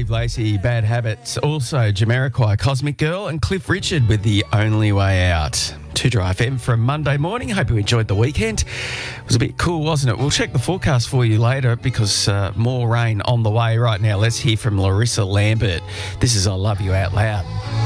Steve Lacey, Bad Habits. Also, Jamiroquai, Cosmic Girl, and Cliff Richard with The Only Way Out. 2 Dry FM from Monday morning. Hope you enjoyed the weekend. It was a bit cool, wasn't it? We'll check the forecast for you later because more rain on the way right now. Let's hear from Larissa Lambert. This is I Love You Out Loud.